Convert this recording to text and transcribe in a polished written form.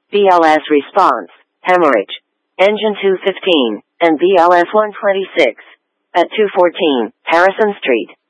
BLS response, hemorrhage. Engine 215, and BLS 126. At 214, Harrison Street.